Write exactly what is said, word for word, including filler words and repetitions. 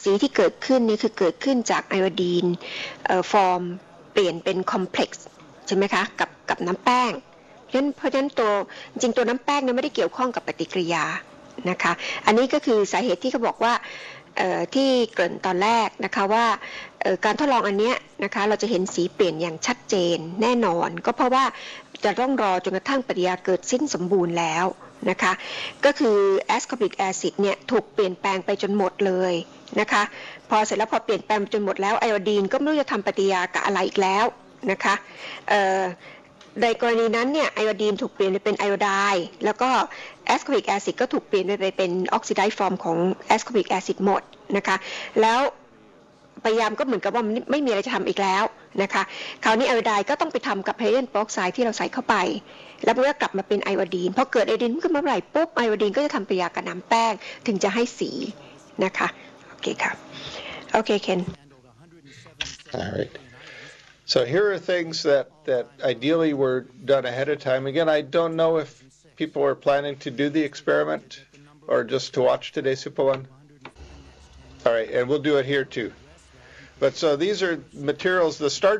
สีที่เกิดขึ้นนี่คือเกิดขึ้นจากไอโอดีนฟอร์มเปลี่ยนเป็นคอมเพล็กซ์ใช่ไหมคะกับกับน้ำแป้งเพราะฉะนั้นเพราะฉะนั้นตัวจริงตัวน้ำแป้งเนี่ยไม่ได้เกี่ยวข้องกับปฏิกิริยานะคะอันนี้ก็คือสาเหตุที่เขาบอกว่าที่เกริ่นตอนแรกนะคะว่าการทดลองอันนี้นะคะเราจะเห็นสีเปลี่ยนอย่างชัดเจนแน่นอนก็เพราะว่าจะต้องรอจนกระทั่งปฏิกิริยาเกิดสิ้นสมบูรณ์แล้วนะคะก็คือแอสคอร์บิกแอซิดเนี่ยถูกเปลี่ยนแปลงไปจนหมดเลยนะคะพอเสร็จแล้วพอเปลี่ยนแปลงจนหมดแล้วไอโอดีนก็ไม่รู้จะทำปฏิกิริยากับอะไรอีกแล้วนะคะในกรณีนั้นเนี่ยไอโอดีนถูกเปลี่ยนไปเป็นไอโอไดน์แล้วก็แอสคอร์บิกแอซิดก็ถูกเปลี่ยนไปเป็นออกซิไดซ์ฟอร์มของแอสคอร์บิกแอซิดหมดนะคะแล้วพยายามก็เหมือนกับว่าไม่มีอะไรจะทำอีกแล้วนะคะคราวนี้ไอโอไดน์ก็ต้องไปทำกับไฮโดรเจนเปอร์ออกไซด์ที่เราใส่เข้าไปแล้วมันก็กลับมาเป็นไอโอดีนพอเกิดไอโอดีนขึ้นมาเมื่อไหร่ปุ๊บไอโอดีนก็จะทำปฏิกิริยากับน้ำแป้งถึงจะให้สีนะคะโอเคค่ะโอเคเคน All right. So here are things that, that ideally were done ahead of time. Again, I don't know if people are planning to do the experiment or just to watch today's Super One. All right, and we'll do it here too. But so these are materials, the starch